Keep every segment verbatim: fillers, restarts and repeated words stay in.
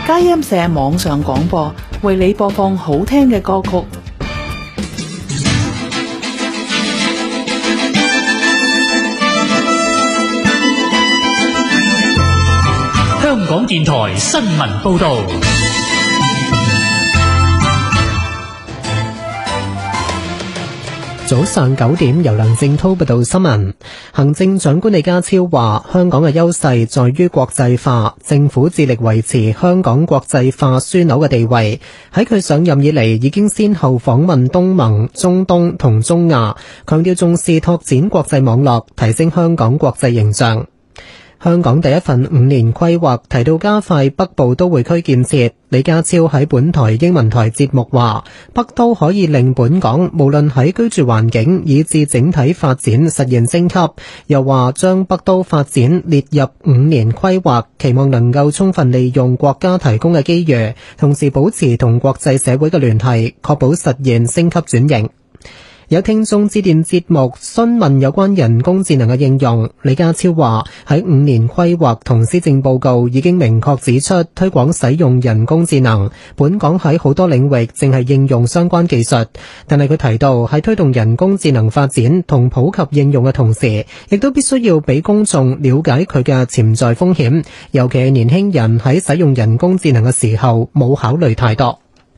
佳音社網上廣播，為你播放好聽嘅歌曲。 香港電台新聞報道。 早上九點，由梁正濤報道新聞。行政長官李家超話，香港嘅優勢在於國際化，政府致力維持香港國際化樞紐嘅地位。喺佢上任以嚟，已經先後訪問東盟、中東同中亞，強調重視拓展國際網絡，提升香港國際形象。香港第一份五年規劃提到加快北部都會區建設，李家超喺本台英文台節目話，北都可以令本港無論喺居住環境以至整體發展實現升級，又話將北都發展列入五年規劃，期望能夠充分利用國家提供嘅機遇，同時保持同國際社會嘅聯繫，確保實現升級轉型。有聽眾致電節目詢問有關人工智能嘅應用，李家超話喺五年規劃同施政報告已經明確指出推廣使用人工智能，本港喺好多領域正係應用相關技術，但係佢提到喺推動人工智能發展同普及應用嘅同時，亦都必須要俾公眾了解佢嘅潛在風險，尤其係年輕人喺使用人工智能嘅時候冇考慮太多。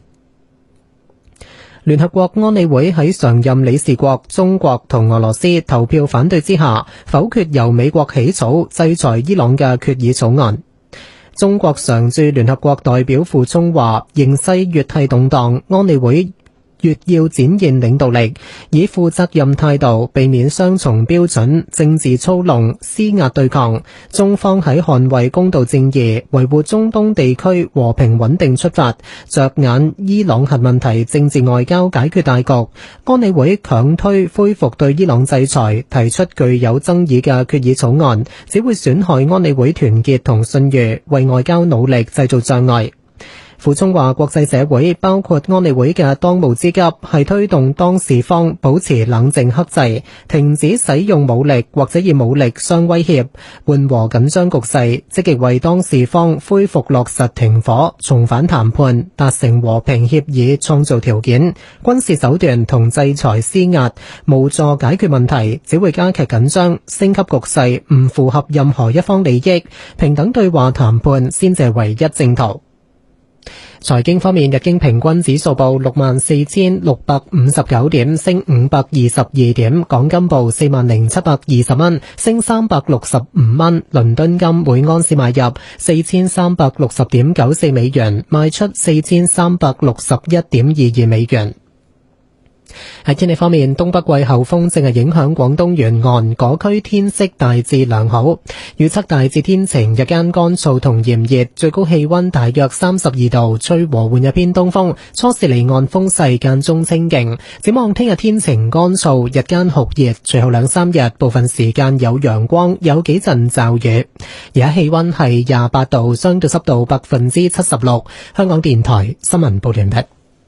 聯合國安理會喺常任理事國中國同俄羅斯投票反對之下，否決由美國起草制裁伊朗嘅決議草案。中國常駐聯合國代表傅聰話，形勢越係動盪，安理會越要展現領導力，以負責任態度避免雙重標準、政治操弄、施壓對抗。中方喺捍衛公道正義、維護中東地區和平穩定出發，着眼伊朗核問題政治外交解決大局。安理會強推恢復對伊朗制裁，提出具有爭議嘅決議草案，只會損害安理會團結同信譽，為外交努力製造障礙。傅聰話，國際社會包括安理會嘅當務之急係推動當事方保持冷靜克制，停止使用武力或者以武力相威脅，緩和緊張局勢，積極為當事方恢復落實停火、重返談判、達成和平協議創造條件。軍事手段同制裁施壓無助解決問題，只會加劇緊張，升級局勢，唔符合任何一方利益。平等對話談判先至係唯一正途。財經方面，日經平均指數報六萬四千六百五十九點，升五百二十二點；港金報四萬零七百二十蚊，升三百六十五蚊。倫敦金每安士買入四千三百六十點九四美元，賣出四千三百六十一點二二美元。喺天氣方面，東北季候風正係影響廣東沿岸，嗰區天色大致良好，預測大致天晴，日間乾燥同炎熱，最高氣溫大約三十二度，吹和緩一偏東風，初時離岸風勢間中清勁。展望聽日天晴乾燥，日間酷熱，隨後兩三日部分時間有陽光，有幾陣驟雨。而家氣溫係廿八度，相對濕度百分之七十六。香港電台新聞報完畢。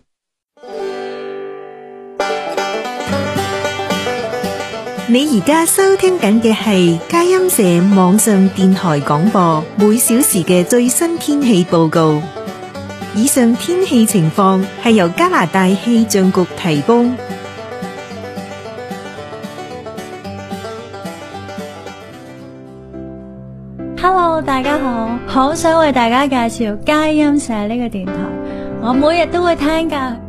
你而家收聽緊嘅係佳音社網上電台廣播，每小時嘅最新天氣報告。以上天氣情況係由加拿大氣象局提供。 Hello， 大家好，好想為大家介紹佳音社呢個電台，我每日都會聽㗎。